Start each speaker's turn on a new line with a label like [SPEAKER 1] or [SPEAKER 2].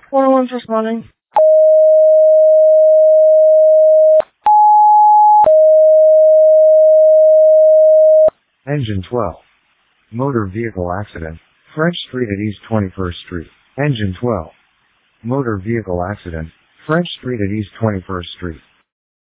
[SPEAKER 1] 101 responding.
[SPEAKER 2] Engine 12. Motor vehicle accident. French Street at East 21st Street. Engine 12. Motor vehicle accident. French Street at East 21st Street.